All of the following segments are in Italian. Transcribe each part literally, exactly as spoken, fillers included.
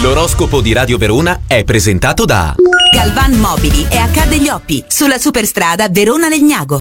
L'oroscopo di Radio Verona è presentato da Galvan Mobili e acca degli Oppi, sulla superstrada Verona-Legnago.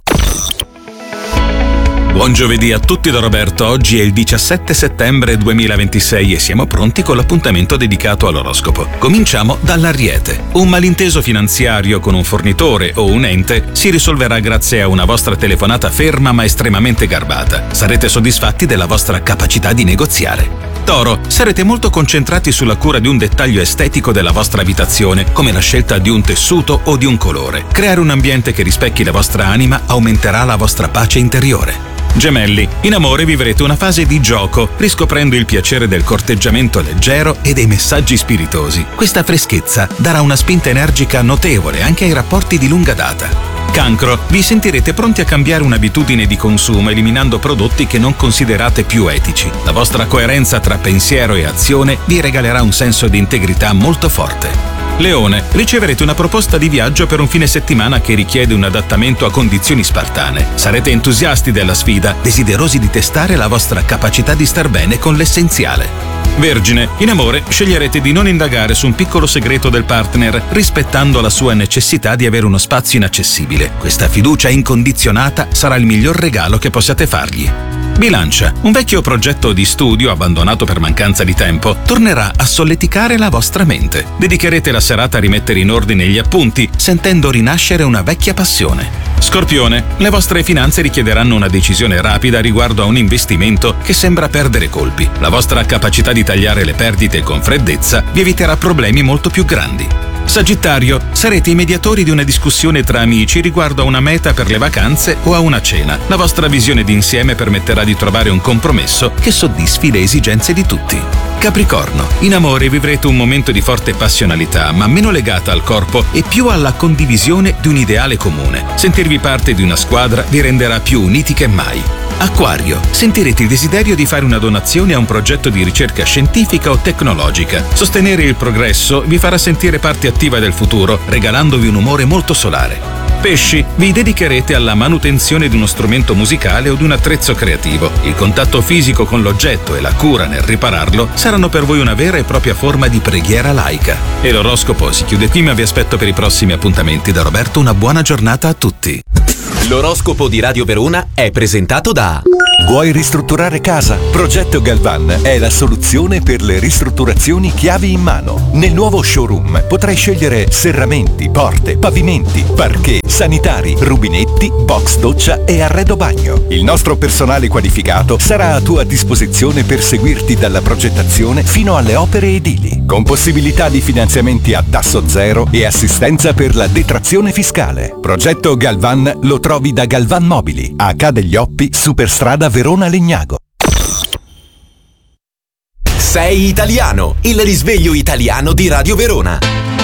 Buon giovedì a tutti da Roberto. Oggi è il diciassette settembre duemilaventisei e siamo pronti con l'appuntamento dedicato all'oroscopo. Cominciamo dall'Ariete. Un malinteso finanziario con un fornitore o un ente si risolverà grazie a una vostra telefonata ferma ma estremamente garbata. Sarete soddisfatti della vostra capacità di negoziare. Toro, sarete molto concentrati sulla cura di un dettaglio estetico della vostra abitazione, come la scelta di un tessuto o di un colore. Creare un ambiente che rispecchi la vostra anima aumenterà la vostra pace interiore. Gemelli, in amore vivrete una fase di gioco, riscoprendo il piacere del corteggiamento leggero e dei messaggi spiritosi. Questa freschezza darà una spinta energica notevole anche ai rapporti di lunga data. Cancro, vi sentirete pronti a cambiare un'abitudine di consumo eliminando prodotti che non considerate più etici. La vostra coerenza tra pensiero e azione vi regalerà un senso di integrità molto forte. Leone, riceverete una proposta di viaggio per un fine settimana che richiede un adattamento a condizioni spartane. Sarete entusiasti della sfida, desiderosi di testare la vostra capacità di star bene con l'essenziale. Vergine, in amore sceglierete di non indagare su un piccolo segreto del partner, rispettando la sua necessità di avere uno spazio inaccessibile. Questa fiducia incondizionata sarà il miglior regalo che possiate fargli. Bilancia, un vecchio progetto di studio abbandonato per mancanza di tempo tornerà a solleticare la vostra mente. Dedicherete la serata a rimettere in ordine gli appunti, sentendo rinascere una vecchia passione. Scorpione, le vostre finanze richiederanno una decisione rapida riguardo a un investimento che sembra perdere colpi. La vostra capacità di tagliare le perdite con freddezza vi eviterà problemi molto più grandi. Sagittario, sarete i mediatori di una discussione tra amici riguardo a una meta per le vacanze o a una cena. La vostra visione d'insieme permetterà di trovare un compromesso che soddisfi le esigenze di tutti. Capricorno, in amore vivrete un momento di forte passionalità, ma meno legata al corpo e più alla condivisione di un ideale comune. Sentirvi parte di una squadra vi renderà più uniti che mai. Acquario, sentirete il desiderio di fare una donazione a un progetto di ricerca scientifica o tecnologica. Sostenere il progresso vi farà sentire parte attiva del futuro, regalandovi un umore molto solare. Pesci, vi dedicherete alla manutenzione di uno strumento musicale o di un attrezzo creativo. Il contatto fisico con l'oggetto e la cura nel ripararlo saranno per voi una vera e propria forma di preghiera laica. E l'oroscopo si chiude qui, ma vi aspetto per i prossimi appuntamenti. Da Roberto una buona giornata a tutti. L'oroscopo di Radio Verona è presentato da... Vuoi ristrutturare casa? Progetto Galvan è la soluzione per le ristrutturazioni chiavi in mano. Nel nuovo showroom potrai scegliere serramenti, porte, pavimenti, parquet, sanitari, rubinetti, box doccia e arredo bagno. Il nostro personale qualificato sarà a tua disposizione per seguirti dalla progettazione fino alle opere edili, con possibilità di finanziamenti a tasso zero e assistenza per la detrazione fiscale. Progetto Galvan lo trovi da Galvan Mobili, acca degli Oppi, superstrada Verona-Legnago. Sei italiano, il risveglio italiano di Radio Verona.